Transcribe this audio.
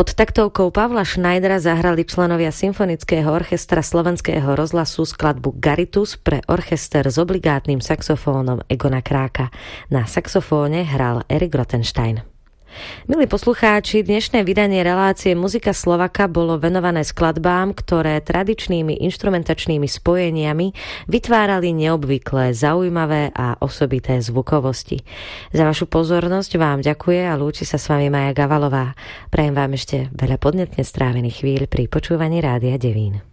Pod taktovkou Pavla Schneidera zahrali členovia Symfonického orchestra Slovenského rozhlasu skladbu Garitus pre orchester s obligátnym saxofónom Egona Kráka. Na saxofóne hral Erik Rothenstein. Milí poslucháči, dnešné vydanie relácie Muzika Slovaka bolo venované skladbám, ktoré tradičnými inštrumentačnými spojeniami vytvárali neobvyklé, zaujímavé a osobité zvukovosti. Za vašu pozornosť vám ďakuje a lúči sa s vami Maja Gavalová. Prajem vám ešte veľa podnetne strávených chvíľ pri počúvaní Rádia Devín.